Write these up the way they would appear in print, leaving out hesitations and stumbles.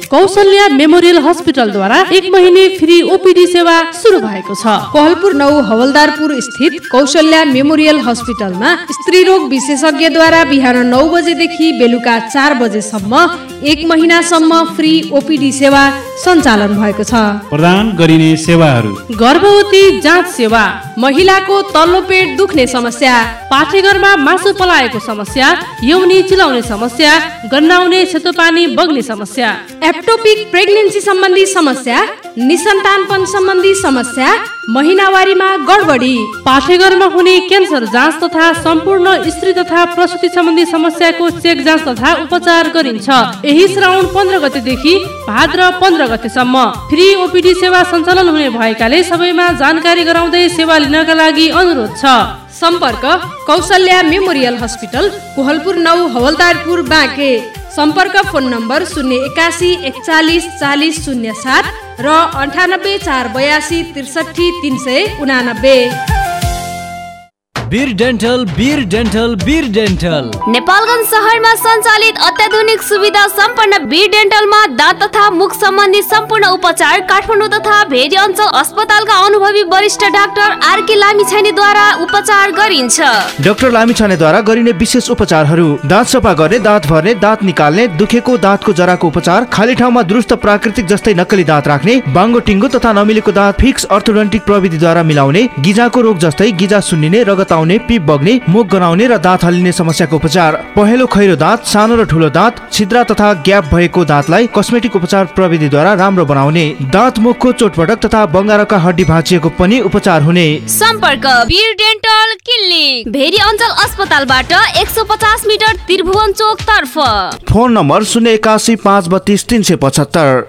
Kaushalya memorial हस्पिटलद्वारा 1 महिने free OPD सेवा सुरु भएको छ। कोहलपुर 9 हवलदारपुर स्थित कौशल्या मेमोरियल हस्पिटलमा स्त्री रोग विशेषज्ञद्वारा बिहान 9 बजेदेखि बेलुका 4 बजेसम्म 1 महिनासम्म फ्री ओपीडी सेवा सञ्चालन भएको छ। प्रदान गरिने सेवाहरू: गर्भवती जाँच सेवा, महिलाको तल्लो पेट दुख्ने समस्या, पाठेघरमा मासु पलाएको समस्या, यौनी चिलाउने समस्या, गन्नाउने सेतो पानी बग्ने समस्या, एप्टोपिक प्रेग्नेन्सी सम्बन्धी समस्या, निसन्तानपन सम्बन्धी समस्या, महिनावारीमा गडबडी, पाठेघरमा हुने क्यान्सर जाँच तथा सम्पूर्ण स्त्री तथा प्रसुति सम्बन्धी समस्याको चेक जाँच तथा उपचार गरिन्छ। यही श्रावण 15 गतेदेखि भाद्र 15 गतेसम्म फ्री ओपीडी सेवा सञ्चालन हुने भएकाले सबैमा जानकारी गराउँदै सेवा लिनका लागि अनुरोध छ। सम्पर्क कौशल्या मेमोरियल हस्पिटल, कोहलपुर 9 हवलदारपुर बाँके। सम्पर्क फोन नम्बर 081 41 40 07 र 98 482 63 389। वीर डेन्टल नेपालगञ्ज शहरमा सञ्चालित अत्याधुनिक सुविधा सम्पन्न वीर डेन्टलमा दाँत तथा मुख सम्बन्धी सम्पूर्ण उपचार काठमाडौँ तथा भेरी अञ्चल अस्पतालका अनुभवी वरिष्ठ डाक्टर आरके लामिछानेद्वारा उपचार गरिन्छ। डाक्टर लामिछानेद्वारा गरिने विशेष उपचारहरू: दाँत सफा गर्ने, दाँत भर्ने, दाँत निकाल्ने, दुखेको दाँतको जराको उपचार, खाली ठाउँमा दुरुस्त प्राकृतिक जस्तै नक्कली दाँत राख्ने, बाङ्गो टिङ्गो तथा नमिलेको दाँत फिक्स अर्थोडोन्टिक प्रविधिद्वारा मिलाउने, गिजाको रोग जस्तै गिजा सुन्निने, रगत आउने, पिप बग्ने, मुख गनाउने र दाँत हल्लिने समस्याको उपचार, पहेँलो खैरो दाँत, सानो र ठुलो दाँत, छिद्रा तथा ग्याप भएको दाँतलाई कस्मेटिक उपचार प्रविधिद्वारा राम्रो बनाउने, दाँत मुखको चोटपटक तथा बङ्गारका हड्डी भाँचिएको पनि उपचार हुने। सम्पर्क वीर डेन्टल क्लिनिक, भेरी अञ्चल अस्पतालबाट 150 मिटर त्रिभुवन चोक तर्फ। Phone number 081 532 375।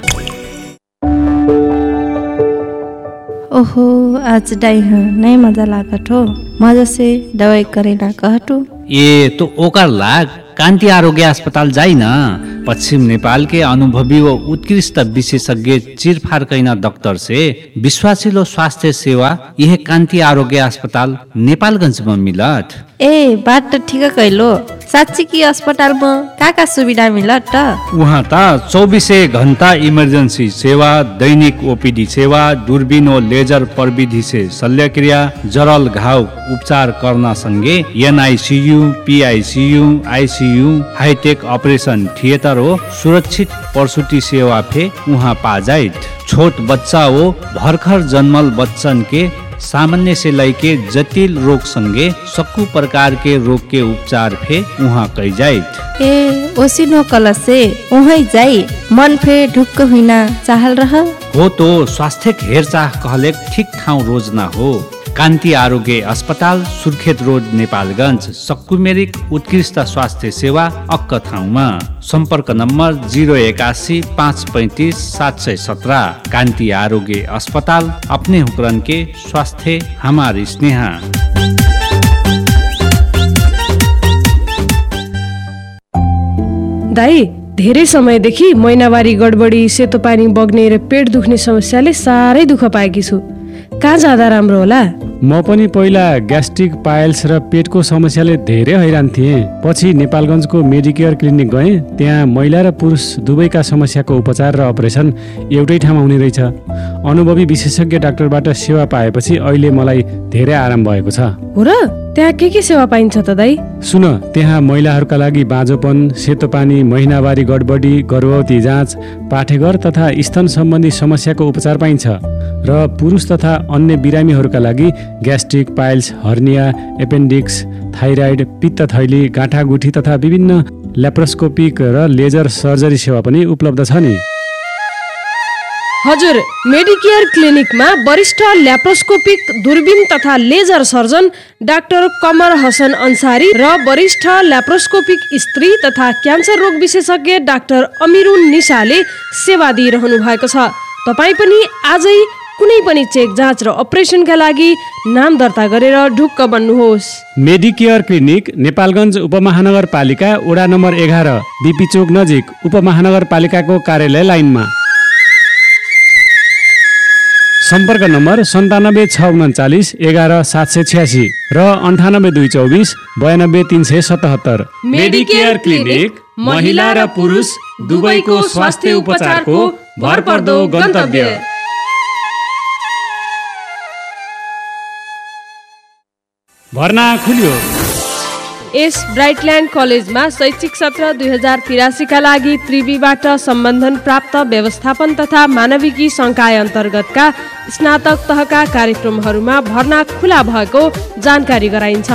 ओहो, आज डाई नहीं मजा लागत हो, मजा से दवाई करेला कहटो। ए तो ओकर लाग कान्ति आरोग्य अस्पताल जाई न। पश्चिम नेपाल के अनुभवी व उत्कृष्ट विशेषज्ञ चिरफार कैना डॉक्टर से विश्वासिलो स्वास्थ्य सेवा यह कान्ति आरोग्य अस्पताल नेपालगंज में मिलत। ए बात तो ठीक कैलो, साच्ची की अस्पताल में का सुविधा मिलत त? वहाँ ता 24 घंटा इमर्जेंसी सेवा, दैनिक ओपीडी सेवा, दूरबीन और लेजर प्रविधि से शल्यक्रिया, जरल घाव उपचार करना संगे NICU, PICU, ICU, hi tech operation theatre हो, सुरक्षित प्रसूति सेवा फे वहाँ पा जाए। छोट बच्चा हो, भर्खर जन्मल बच्चन के सामान्य से लैके जटिल रोग संगे सक्कू प्रकार के रोग के उपचार फे वहाँ कई जाए। ए ओसिनो कल से वहाँ जाई, मन फे ढुक्क हुइना चाहल रह हो तो स्वास्थ्य हेरचाह कहले ठीक ठाउँ रोज ना हो। कान्ति आरोग्य अस्पताल, सुर्खेत रोड, नेपालगंज। सक्कू मेरिक उत्कृष्ट स्वास्थ्य सेवा अक्क ठाउँमा। संपर्क नम्बर 081 535 717। कान्ति आरोग्य अस्पताल, अपने हुकरन के स्वास्थ्य हमारी स्नेहा। दाई, धेरै समयदेखि महिनावारी गडबडी, सेतो पानी बग्ने र पेट दुख्ने समस्याले साह्रै दुःख पाएकी छु। कहाँ जाँदा राम्रो होला? म पनि पहिला ग्यास्ट्रिक, पाइल्स र पेटको समस्याले धेरै हैरान थिएँ। पछि नेपालगञ्जको मेडिकेयर क्लिनिक गएँ। त्यहाँ महिला र पुरुष दुवैका समस्याको उपचार र अपरेसन एउटै ठाउँमा हुने रहेछ। अनुभवी विशेषज्ञ डाक्टरबाट सेवा पाएपछि अहिले मलाई धेरै आराम भएको छ। हो र? त्यहाँ के सेवा पाइन्छ त दाई? सुन, त्यहाँ महिलाहरूका लागि बाँझोपन, सेतो पानी, महिनावारी गडबडी, गर्भवती जाँच, पाठेघर तथा स्तन सम्बन्धी समस्याको उपचार पाइन्छ र पुरुष तथा अन्य बिरामीहरूका लागि gastric, piles, hernia, appendix, thyroid, पित्त थैली, गाँठागुठी तथा विभिन्न ल्याप्रोस्कोपिक र लेजर सर्जरी सेवा पनि उपलब्ध छ नि। हजुर, मेडिकेयर क्लिनिकमा वरिष्ठ ल्याप्रोस्कोपिक, दूरबीन तथा लेजर सर्जन डाक्टर कमर हसन अन्सारी र वरिष्ठ ल्याप्रोस्कोपिक स्त्री तथा क्यान्सर रोग विशेषज्ञ डाक्टर अमिरुन निसाले सेवा दिइरहनु भएको छ। तपाईँ पनि आजै कुनै पनि चेक, जाँच र अपरेसनका लागि नाम दर्ता गरेर ढुक्क बन्नुहोस्। मेडिकेयर क्लिनिक, नेपालगञ्ज उपमहानगरपालिका, वडा नम्बर 11, बीपी चोक नजिक, उपमहानगरपालिकाको कार्यालय लाइनमा। सम्पर्क नम्बर 97 639 11 786 र 98 224 92 377। मेडिकेयर क्लिनिक, महिला र पुरुष दुवैको स्वास्थ्य उपचारको भरपर्दो गन्तव्य। भर्ना खुल्यो। यस ब्राइटल्यान्ड कलेजमा शैक्षिक सत्र 2083 का लागि त्रिवीबाट सम्बन्धन प्राप्त व्यवस्थापन तथा मानविकी संकाय अन्तर्गतका स्नातक तहका कार्यक्रमहरूमा भर्ना खुला भएको जानकारी गराइन्छ।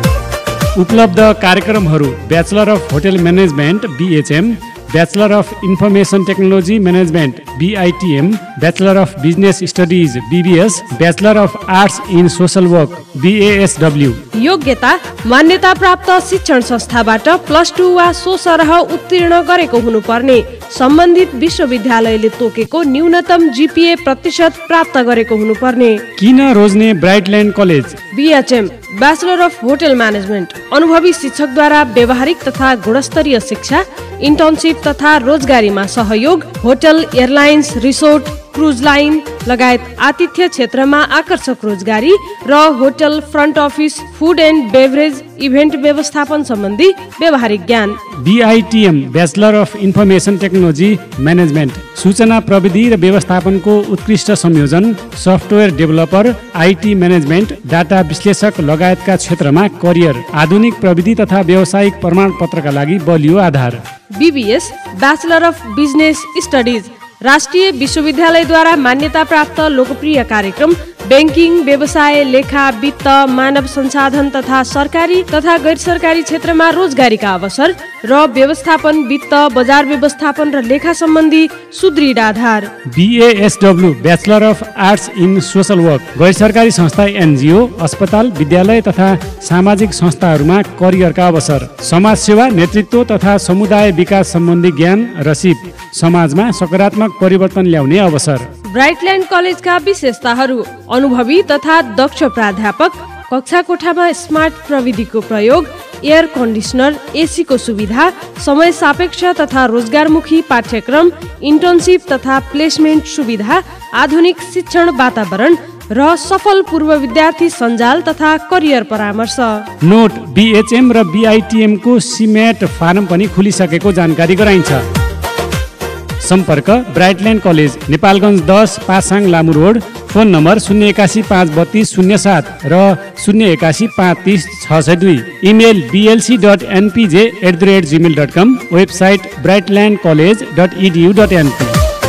उपलब्ध कार्यक्रमहरू bachelor of hotel management BHM, bachelor of information technology management BITM, bachelor of business studies BBS, bachelor of arts in social work BASW। योग्यता मान्यता प्राप्त शिक्षण संस्थाबाट +2 वा सो सरह उत्तीर्ण गरेको हुनुपर्ने, सम्बन्धित विश्वविद्यालयले तोकेको न्यूनतम GPA प्रतिशत प्राप्त गरेको हुनुपर्ने। किन रोज्ने ब्राइटल्यान्ड college? BHM bachelor of hotel management, अनुभवी शिक्षकद्वारा व्यावहारिक तथा गुणस्तरीय शिक्षा, इन्टर्नसिप तथा रोजगारीमा सहयोग, hotel, airlines, resort, cruise line लगायत आतिथ्य क्षेत्रमा आकर्षक रोजगारी र hotel, front office, food and beverage, event व्यवस्थापन सम्बन्धी व्यावहारिक ज्ञान। BITM bachelor of information technology management, सूचना प्रविधि र व्यवस्थापनको उत्कृष्ट संयोजन, software developer, IT management, data विश्लेषक लगायतका क्षेत्रमा करियर, आधुनिक प्रविधि तथा व्यावसायिक प्रमाणपत्रका लागि बलियो आधार। BBS bachelor of business studies, राष्ट्रिय विश्वविद्यालयद्वारा मान्यता प्राप्त लोकप्रिय कार्यक्रम, ब्याङ्किङ, व्यवसाय, लेखा, वित्त, मानव संसाधन तथा सरकारी तथा गैर सरकारी क्षेत्रमा रोजगारीका अवसर र व्यवस्थापन, वित्त, बजार व्यवस्थापन र लेखा सम्बन्धी सुदृढ आधार। BASW bachelor of arts in social work, गैर सरकारी संस्था, NGO, अस्पताल, विद्यालय तथा सामाजिक संस्थाहरूमा करियरका अवसर, समाजसेवा, नेतृत्व तथा समुदाय विकास सम्बन्धी ज्ञान र सिप, समाजमा सकारात्मक परिवर्तन ल्याउने अवसर। ब्राइटल्यान्ड कलेजका विशेषताहरू: अनुभवी तथा दक्ष प्राध्यापक, कक्षा कोठामा स्मार्ट प्रविधिको प्रयोग, एयर कन्डिसनर, AC को सुविधा, समय सापेक्ष तथा रोजगारमुखी पाठ्यक्रम, इन्टर्नसिप तथा प्लेसमेन्ट सुविधा, आधुनिक शिक्षण वातावरण र सफल पूर्व विद्यार्थी सञ्जाल तथा करियर परामर्श। नोट: BHM र BITM को CMAT फारम पनि खुलिसकेको जानकारी गराइन्छ। सम्पर्क: ब्राइटल्यान्ड college, Nepalgunj 10, Pasang Lamu road. Phone number 081 532 07 र 081 530 602। Email blc.npj@gmail.com। Website brightlandcollege.edu.np।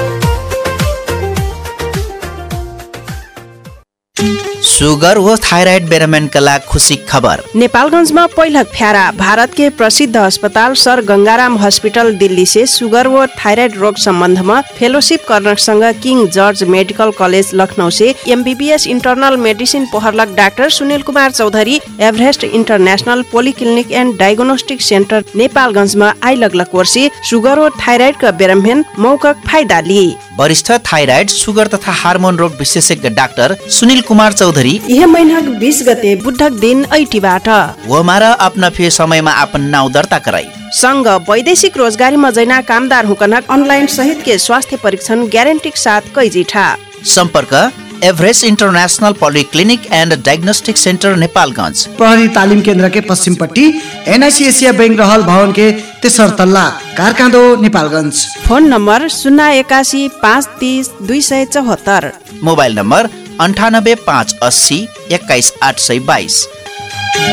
Sugar व थाइराइड बेरामनका लागि खुसी खबर। नेपालगंज में पहिलक फ्यारा भारत के प्रसिद्ध अस्पताल सर गंगाराम हॉस्पिटल दिल्ली से शुगर व थायराइड रोग संबंध में फेलोशिप करने संग king George medical college Lucknow say MBBS internal medicine पोहरलक doctor Sunil Kumar Chaudhary Everest international polyclinic and diagnostic centre Nepalganj में आई लगलक वर्षी शुगर व थायराइड का बेरामहन मौका फायदा लिए। वरिष्ठ थाइराइड, सुगर तथा हार्मोन रोग विशेषज्ञ डाक्टर सुनील कुमार चौधरी यह महीना 20 गते बुधक दिन ऐटीबाट हमारा अपना फे समयमा अपन नाउँ दर्ता कराई। संघ वैदेशिक रोजगारी में जैना कामदार हुकनक ऑनलाइन सहित के स्वास्थ्य परीक्षण गारंटी के साथ कई जीठा। संपर्क: Everest international polyclinic and diagnostic centre Nepalganj. प्रहरी तालिम केन्द्र के पश्चिमपट्टि NIC एशिया बैंक रहल भवन के तेस्रो तल्ला, कारकाँदो, Nepalganj. Phone number 081 530 274। Mobile number 98 580 21 822।